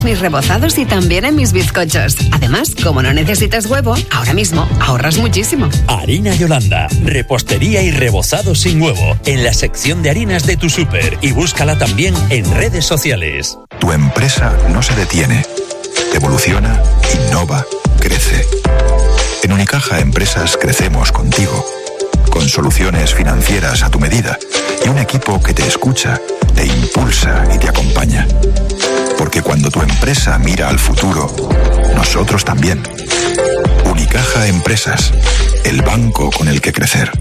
mis rebozados y también en mis bizcochos. Además, como no necesitas huevo, ahora mismo ahorras muchísimo. Harina Yolanda, repostería y rebozado sin huevo, en la sección de harinas de tu súper, y búscala también en redes sociales. Tu empresa no se detiene, evoluciona, innova, crece. En Unicaja Empresas crecemos contigo, con soluciones financieras a tu medida y un equipo que te escucha, te impulsa y te acompaña. Porque cuando tu empresa mira al futuro, nosotros también. Unicaja Empresas, el banco con el que crecer.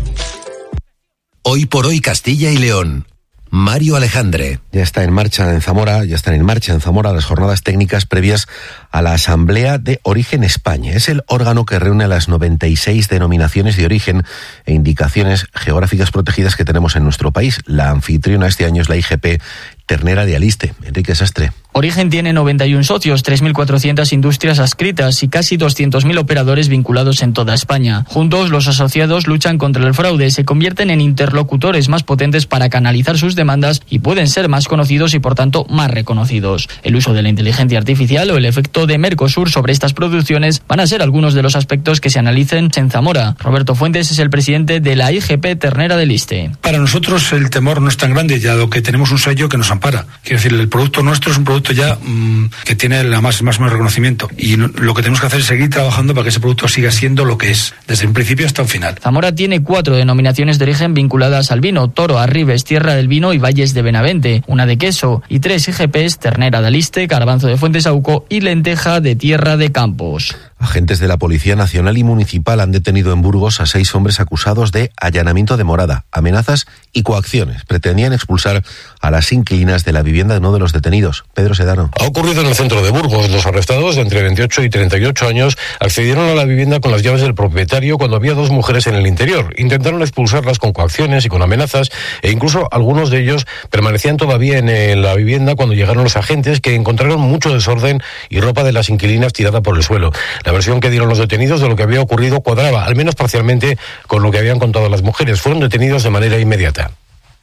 Hoy por hoy Castilla y León. Mario Alejandre. Ya están en marcha en Zamora las jornadas técnicas previas a la Asamblea de Origen España. Es el órgano que reúne las 96 denominaciones de origen e indicaciones geográficas protegidas que tenemos en nuestro país. La anfitriona este año es la IGP Ternera de Aliste. Enrique Sastre. Origen tiene 91 socios, 3.400 industrias adscritas y casi 200.000 operadores vinculados en toda España. Juntos, los asociados luchan contra el fraude, se convierten en interlocutores más potentes para canalizar sus demandas y pueden ser más conocidos y, por tanto, más reconocidos. El uso de la inteligencia artificial o el efecto de Mercosur sobre estas producciones van a ser algunos de los aspectos que se analicen en Zamora. Roberto Fuentes es el presidente de la IGP Ternera de Aliste. Para nosotros el temor no es tan grande, ya que tenemos un sello que nos ampara. Quiero decir, el producto nuestro es un producto ya que tiene el máximo reconocimiento, y lo que tenemos que hacer es seguir trabajando para que ese producto siga siendo lo que es, desde un principio hasta un final. Zamora tiene 4 denominaciones de origen vinculadas al vino: Toro, Arribes, Tierra del Vino y Valles de Benavente, una de queso, y 3 IGPs: Ternera de Aliste, Garbanzo de Fuentesauco y Lenteja de Tierra de Campos. Agentes de la Policía Nacional y Municipal han detenido en Burgos a 6 hombres acusados de allanamiento de morada, amenazas y coacciones. Pretendían expulsar a las inquilinas de la vivienda de uno de los detenidos. Pedro Sedano. Ha ocurrido en el centro de Burgos. Los arrestados, de entre 28 y 38 años, accedieron a la vivienda con las llaves del propietario cuando había 2 mujeres en el interior. Intentaron expulsarlas con coacciones y con amenazas, e incluso algunos de ellos permanecían todavía en la vivienda cuando llegaron los agentes, que encontraron mucho desorden y ropa de las inquilinas tirada por el suelo. La versión que dieron los detenidos de lo que había ocurrido cuadraba, al menos parcialmente, con lo que habían contado las mujeres. Fueron detenidos de manera inmediata.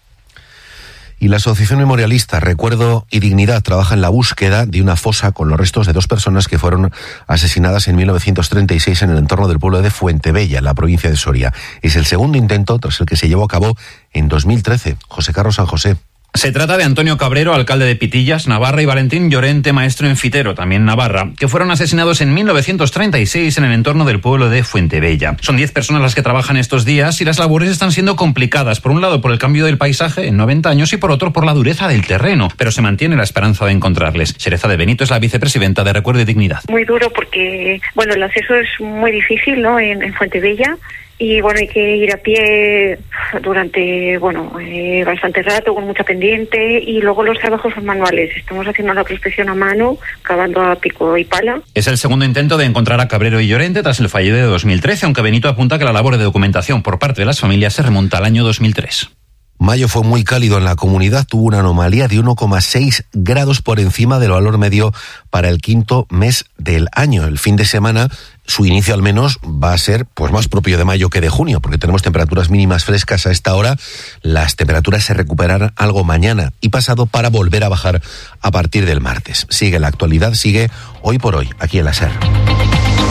Y la Asociación Memorialista Recuerdo y Dignidad trabaja en la búsqueda de una fosa con los restos de 2 personas que fueron asesinadas en 1936 en el entorno del pueblo de Fuentebella, en la provincia de Soria. Es el segundo intento tras el que se llevó a cabo en 2013. José Carlos San José. Se trata de Antonio Cabrero, alcalde de Pitillas, Navarra, y Valentín Llorente, maestro enfitero, también Navarra, que fueron asesinados en 1936 en el entorno del pueblo de Fuentebella. Son 10 personas las que trabajan estos días y las labores están siendo complicadas, por un lado por el cambio del paisaje en 90 años y por otro por la dureza del terreno, pero se mantiene la esperanza de encontrarles. Xereza de Benito es la vicepresidenta de Recuerdo y Dignidad. Muy duro porque, el acceso es muy difícil, ¿no?, en Fuentebella. Y hay que ir a pie durante, bastante rato, con mucha pendiente, y luego los trabajos son manuales. Estamos haciendo la prospección a mano, cavando a pico y pala. Es el segundo intento de encontrar a Cabrero y Llorente tras el fallido de 2013, aunque Benito apunta que la labor de documentación por parte de las familias se remonta al año 2003. Mayo fue muy cálido en la comunidad, tuvo una anomalía de 1,6 grados por encima del valor medio para el quinto mes del año. El fin de semana, su inicio al menos, va a ser más propio de mayo que de junio, porque tenemos temperaturas mínimas frescas a esta hora. Las temperaturas se recuperarán algo mañana y pasado para volver a bajar a partir del martes. Sigue la actualidad, sigue Hoy por Hoy, aquí en la SER.